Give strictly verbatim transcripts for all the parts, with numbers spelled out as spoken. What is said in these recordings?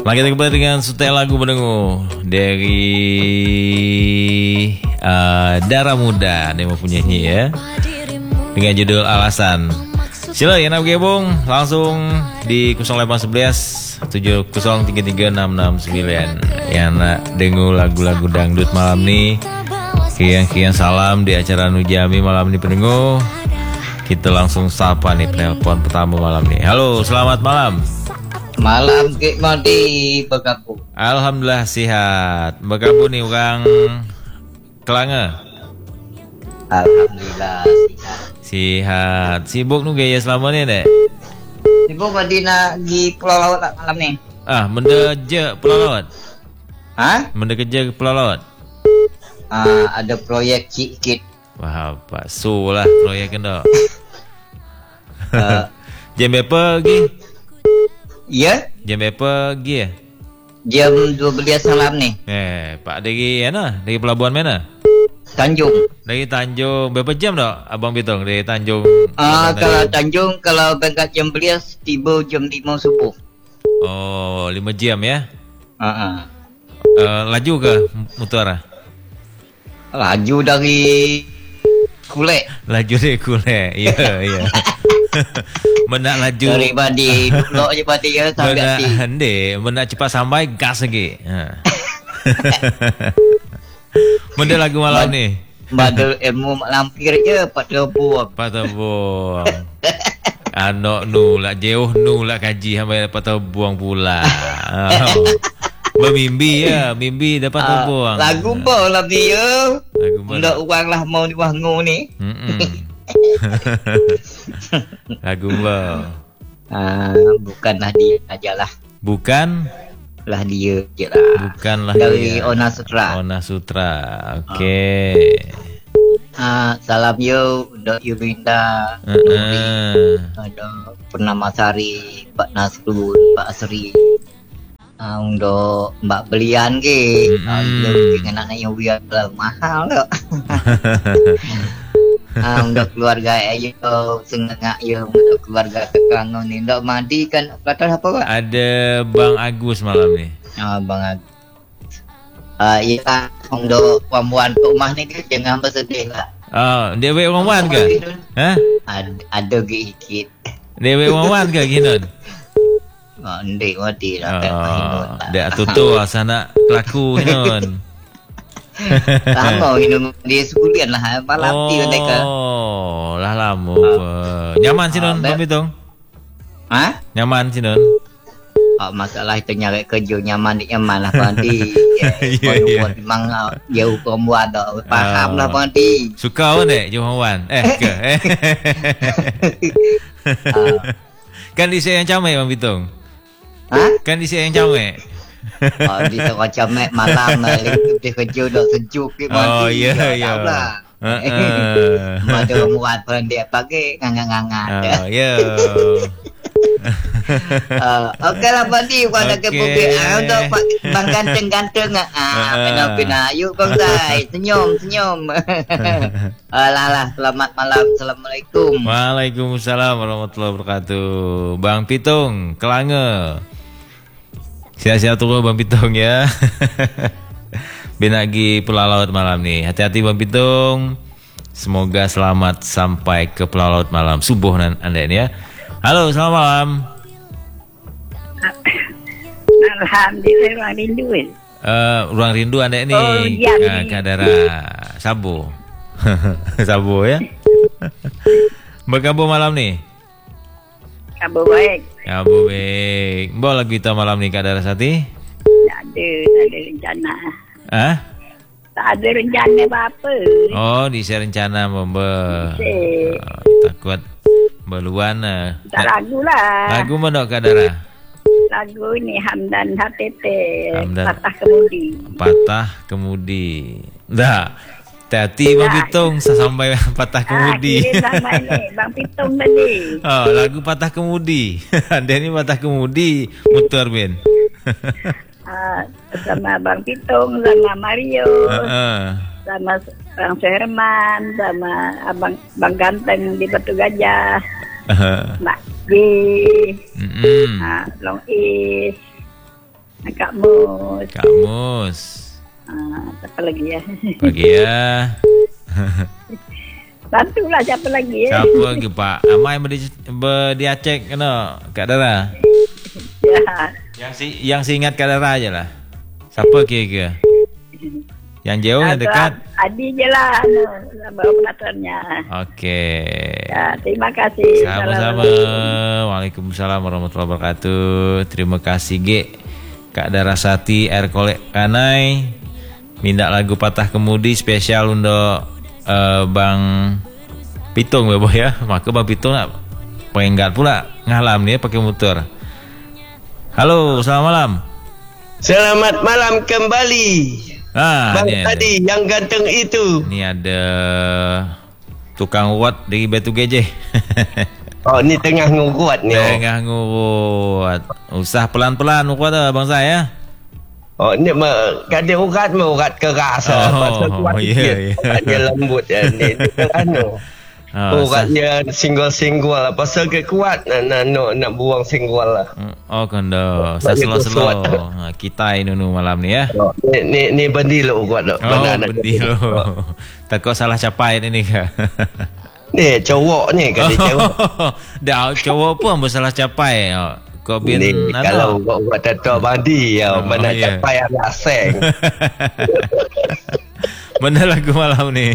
Lagi kita kembali dengan setel lagu mendengu dari uh, Darah Muda, dia mempunyai ya, dengan judul Alasan. Sila yang nak bergabung langsung di nol lapan satu satu tujuh nol tiga tiga enam enam sembilan yang nak dengar lagu-lagu dangdut malam ni. Kian-kian salam di acara Nujami malam ni pendengar. Kita langsung sapa nih penelpon pertama malam ni. Halo, selamat malam. Malam Kik Modi bergabung. Alhamdulillah sihat. Bergabung nih orang Kelanga. Alhamdulillah sihat. Sihat. Sibuk nu gaya selama ni dek? Sibuk Modi nak di Pulau Laut tak malam ni? Ah, benda je Pulau Laut. Ha? Benda kerja ke Pulau Laut. Ah, ada proyek sikit. Wah, Pak So lah proyek kena. Uh, Jam berapa lagi? ya? Jam berapa lagi ya? Jam dua belas malam ni. Eh, Pak dari mana? Dari pelabuhan mana? Tanjung. Dari Tanjung. Berapa jam dah Abang Bitong dari Tanjung? Ah, kalau Tanjung kalau berangkat jam belas tiba jam lima subuh. Oh, lima jam ya? Ah, uh-uh. uh, Laju ke Mutara? Laju dari Kulek. Laju dari Kulek. Ya, ya. Menak laju dari Badi duduk je Badi ya sampai menak hati. Hende menak cepat sampai gas lagi. Ha. Benda lagu malam ni Badal ilmu mak lampir je Pak Terbuang. Pak Terbuang. Anak nu lah jauh nu lah kaji sampai Pak Terbuang pula. Oh. Bermimpi ya, mimpi dapat terbuang. Uh, lagu apa lah dia? Lagu apa? Ndak orang lah mau di wangu ni. Lagu apa? Ah, bukanlah dia ajalah. Bukan lah dia je lah. Bukanlah dari dia. Ona Sutra. Ona Sutra. Okey. Ah, salam yo untuk Yurinda. Uh-uh. Ada Purnama Sari, Pak Nasrul, Pak Asri. Ah, untuk Mbak Belian ke. Ah, mm-hmm. Dengan anak yang biar mahal tak. Ah, untuk keluarga ayo sengak yo untuk keluarga Kekangon ni ndak mandi kan kata apa Pak? Ada Bang Agus malam ni. Ah, Bang Agus. Ah, iya untuk perempuan rumah ni dia jangan bersedih lah. Oh, dia wei orang ke? Ha? Ada ada sikit. Dia wei orang ke ginon? Oh, ndek mati lah. Oh, dia tutu sana kelaku ginon. Lama minum dia sebulan lah malam oh, ti mereka. Oh, lah lama. Uh, Nyaman sih non, Bang Bitong? Ha? Nyaman sih non. Oh, masalah itu nyari kerja nyaman di nyaman lah Panti. Ya, yeah, memang dia hukum buat dah paham lah Panti. Suka pun dek Johawan. Eh ke? Kan di saya yang camai Bang Bitong. Ha? Kan di saya yang camai. Oh, di macam malam lah dia kerja dah sejuk ke Panti. Oh, ya ya. Mada muat pun dia pakai ngangan-ngangan. Oh, ya. Uh, Okey lah Bandi kau nak ke publik ah, untuk bang ganteng-ganteng ah pena-pena yuk bang Zai senyum senyum. Alah lah selamat malam. Assalamualaikum. Waalaikumsalam warahmatullahi wabarakatuh. Bang Pitung Kelanga. Siap-siap tunggu Bang Pitung ya. Binagi Pulau Laut malam ni. Hati-hati Bang Pitung. Semoga selamat sampai ke Pulau Laut malam subuh nan anda ini ya. Halo, selamat malam. Alhamdulillah, ruang rindu kan? Uh, ruang rindu anda ini. Oh, ya, uh, Kadara Sabo. Sabo ya. Berkabung malam ni. Kabar baik. Kabar baik. Bawa lagu kita malam ni Kak Darasati? Tak ada, tak ada rencana. Ah? Tak ada rencana apa-apa. Oh, di saya rencana member. Oh, takut beluan lah. Tak lagu lah. Lagu mana Kak Dara? Lagu ni Hamdan H T T. Hamdan. Patah Kemudi. Patah Kemudi. Dah. Hati-hati Bang Pitung sampai Patah Kemudi. Ah, sama ni Bang Pitung tadi. Oh, lagu Patah Kemudi. Dia ni Patah Kemudi muter Ben. Ah, sama Bang Pitung, sama Mario. Uh-uh. Sama Bang Suherman, sama Abang Bang Ganteng di Batu Gajah. Uh-huh. Mak G. Mm-hmm. Ah, Long Is. Kak Mus. Kak Mus. Ah, siapa lagi ya? Pagi ya. Bantulah siapa lagi ya? Siapa lagi Pak? Amai berdi berdiacek kena Kak Dara. Ya. Yang si yang si ingat Kak Dara aja lah. Siapa kira-kira? Yang jauh yang dekat? Adi je lah anu, sama operatornya. Oke. Ya, terima kasih. Sama-sama. Waalaikumsalam warahmatullahi wabarakatuh. Terima kasih G. Kak Darasati Air Kolek Kanai. Minta lagu Patah Kemudi spesial untuk uh, Bang Pitung Bebo ya. Maka Bang Pitung nak penggat pula ngalam nih pakai motor. Halo, selamat malam. Selamat malam kembali. Ah, Bang ni tadi ada. yang ganteng itu. Ni ada tukang urat dari Batu Gejeh. Oh, ni tengah ngurat ni. Tengah ngurut. Usah pelan-pelan urat dah bang saya. Oh, ni mah kada urat mah urat keras. Oh, pasal kuat ya, sikit. ya. Urat dia lembut ya. Ni dia anu. Oh, Urat sah- dia singgul-singgul lah. Pasal ke kuat nak, nak, nak, nak buang singgul lah. Oh, kanda. Sa Bagi slow-slow. kuat. Ha, kita ini nu malam ni ya. Oh, ni, ni, ni bendi lo urat lo. Oh, bendi lo. Takut salah capai ni ka. Ni cowok ni kata cowok. Dah cowok pun bersalah capai. Oh, kau bin Ni ano? kalau urat tato bandi ya. Oh, Mana ya. capai yang aseng. Mana lagu malam ni?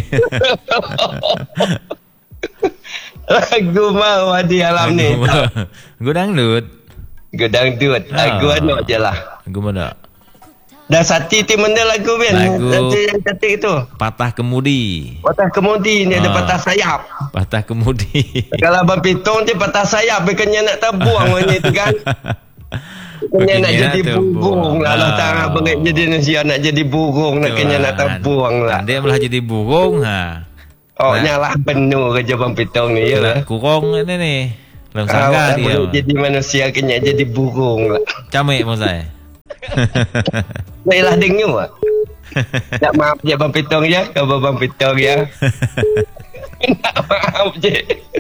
Lagu mau di alam ni. Lagu dangdut. Gedang duit. Lagu Ah. anu je lah. Lagu mana? Dah sati ti mana lagu Ben? Lagu- Nanti yang cantik tu. Patah Kemudi. Patah kemudi ni ada Ah. patah sayap. Patah Kemudi. Kalau Abang Pitung dia patah sayap bukannya nak terbuang ni tu kan. Bukannya nak Bukannya jadi terbuang. burung lah. Allah Ah. Ta'ala bangit jadi Indonesia nak jadi burung. Nak kena nak terbuang lah. Dia malah jadi burung ha. Oh Nah. nyalah penuh kerja Abang Pitung ni ya lah. Kurang ni ni. Dalam Awak sangka tak dia. boleh jadi manusia kena jadi burung lah. Camik pun saya. Baiklah dengar lah. Tak maaf je Abang Pitung ya. Kau Abang Pitung ya. Nak maaf je.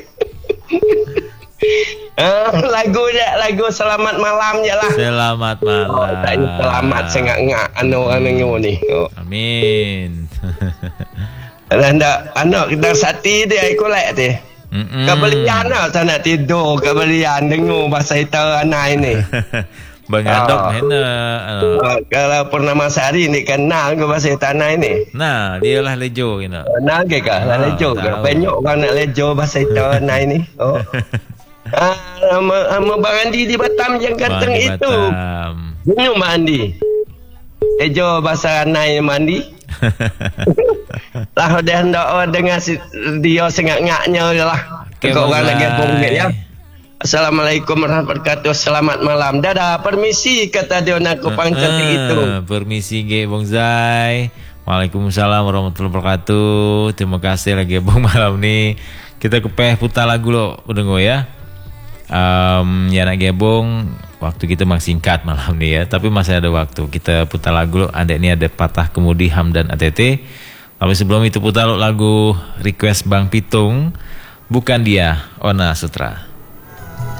Ah, lagu je, lagu selamat malam je lah. Selamat malam. Oh, tak ni selamat sangat ngak anu orang dengar ni. Oh. Amin. Dan dak anak kita sati dia ikut like tu. Mm-mm. Kebelian lah saya nak tidur kebelian dengar bahasa kita anai ni. Bengadok Ah. hena. Uh. Uh, kalau Purnama Sari ni kenal ke bahasa tanah ni? Nah, dia lah lejo kena. Kenal ke kah? Lah Ah, lejo ke? tahu. Banyak orang nak lejo bahasa tanah ni. Oh. Ah, sama, sama Bang Andi di Batam yang ganteng Bang di itu. Batam. Dengar Bang Andi. Lejo bahasa Anai mandi. Lah dia hendak oh, dengar si, dia sengak-ngaknya je lah. Okey, Kau orang Bang lagi Zai. bongkit ya. Assalamualaikum warahmatullahi wabarakatuh. Selamat malam. Dadah. Permisi kata dia nak kupang cantik itu. Ah, permisi Ge Bong Zai. Waalaikumsalam warahmatullahi wabarakatuh. Terima kasih lagi Bong malam ni. Kita kepeh putar lagu lo, dengar ya. Um, ya nak gebong, waktu kita masih singkat malam ni ya, tapi masih ada waktu. Kita putar lagu lo. Adek ni ada Patah Kemudi Hamdan A T T. Tapi sebelum itu putar lo lagu request Bang Pitung, Bukan Dia Ona Sutra.